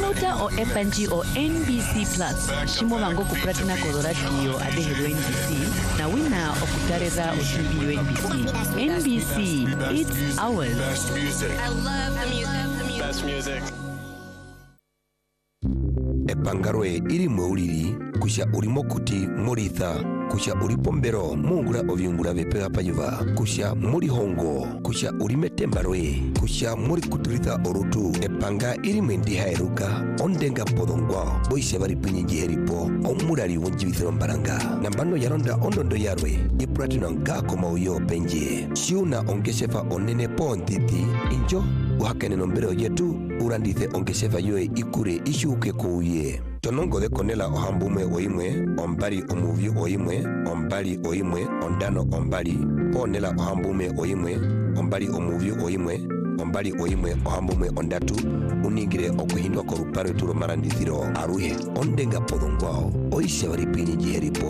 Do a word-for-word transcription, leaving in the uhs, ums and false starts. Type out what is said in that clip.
Total o F N G o N B C Plus. Shimo bango kupratina koloratio adehelo N B C. Na wina okutareza otubi N B C. N B C, it's ours. Best music. I love the music. Best music. Epangarwe iri mweuliri kusha urimo kuti muritha kusha uripombero mungura ovyungura vepega payuva kusha muri hongo kusha urimetembarwe kusha muri kuturitha orutu epanga iri mwendi hairuka ondenga podongwa boise bari pinyi heripo omurari wonjibithiro mbaranga nambano yaronda ondondo yarwe ipratino ngako mauyo penje shiuna ongeshefa onene pontiti injo uhakene nombero yetu urandithe ongeshefa yoe ikure ishuke kuuye tonongo de konela ohambume oimwe ombali omuvyo oimwe ombali oimwe ondano ombali ponela ohambume oimwe ombali omuvyo oimwe ombali oimwe ohambume ondatu uningire okuhindwa koruparo turo marandithiro aruhe ondenga podongwao oishe bari pinyi heripo